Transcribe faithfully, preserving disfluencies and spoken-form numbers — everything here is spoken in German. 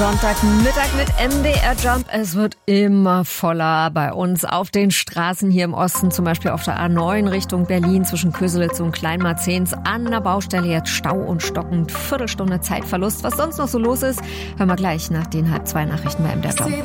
Sonntagmittag mit M D R Jump. Es wird immer voller bei uns auf den Straßen hier im Osten, zum Beispiel auf der A neun Richtung Berlin zwischen Köselitz und Kleinmarzehns. An der Baustelle jetzt Stau und stockend, Viertelstunde Zeitverlust. Was sonst noch so los ist, hören wir gleich nach den halb zwei Nachrichten bei M D R Jump.